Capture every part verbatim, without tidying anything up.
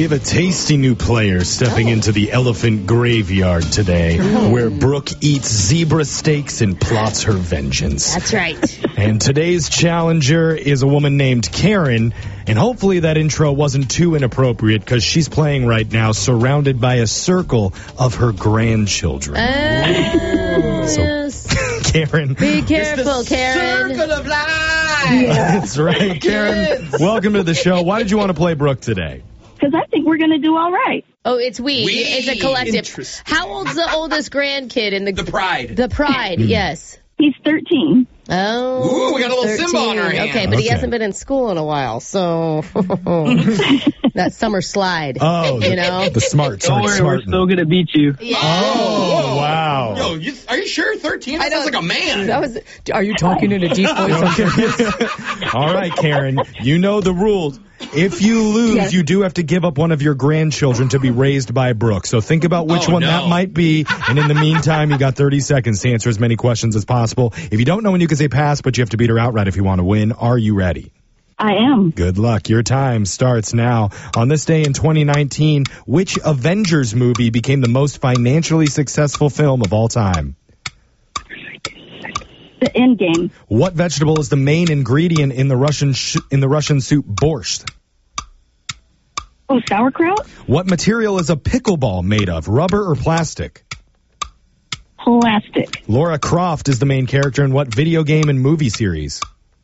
have a tasty new player stepping oh. into the elephant graveyard today, oh. where Brooke eats zebra steaks and plots her vengeance. That's right. And today's challenger is a woman named Karen, and hopefully that intro wasn't too inappropriate because she's playing right now surrounded by a circle of her grandchildren. Uh, so, yes. Karen. Be careful, Karen. Circle of life. That's right, Karen. Welcome to the show. Why did you want to play Brooke today? Because I think we're going to do all right. Oh, it's we. we. It's a collective. How old's the oldest grandkid in the... The Pride. The Pride, yes. He's thirteen. Oh, Ooh, we got a little thirteen. Simba on our hands. Okay, but okay. he hasn't been in school in a while, so that summer slide. Oh, you know, the smart, Don't worry, smart. we're still gonna beat you. Yeah. Oh, wow. Yo, you, are you sure? thirteen? That I know. sounds like a man. That was. Are you talking in a deep voice? All right, Karen, you know the rules. If you lose, yes. you do have to give up one of your grandchildren to be raised by Brooke. So think about which oh, one no. that might be. And in the meantime, you got thirty seconds to answer as many questions as possible. If you don't know when you can say pass, but you have to beat her outright if you want to win. Are you ready? I am. Good luck. Your time starts now. On this day in twenty nineteen, which Avengers movie became the most financially successful film of all time? The end game. What vegetable is the main ingredient in the Russian sh- in the Russian soup borscht? Oh, sauerkraut? What material is a pickleball made of, rubber or plastic? Plastic. Laura Croft is the main character in what video game and movie series?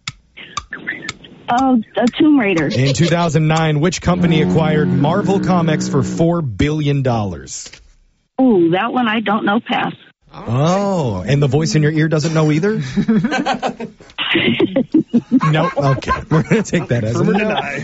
Oh, a Tomb Raider. In two thousand nine, which company acquired Marvel Comics for four billion dollars? Oh, that one I don't know. Pass. Oh, and the voice in your ear doesn't know either? No? Okay. We're going to take that as a no.